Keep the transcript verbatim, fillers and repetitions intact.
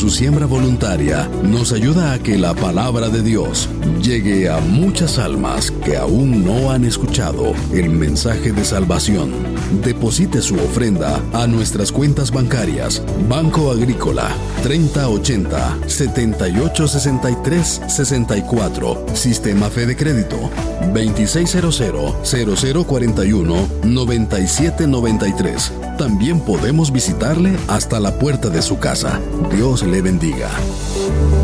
su siembra voluntaria nos ayuda a que la palabra de Dios llegue a muchas almas que aún no han escuchado el mensaje de salvación. Deposite su ofrenda a nuestras cuentas bancarias: Banco Agrícola treinta ochenta, setenta y ocho sesenta y tres sesenta y cuatro, Sistema Fede Crédito veintiséis cero cero, cero cero cuarenta y uno, noventa y siete noventa y tres. También podemos visitarle hasta la puerta de su casa. Dios le bendiga.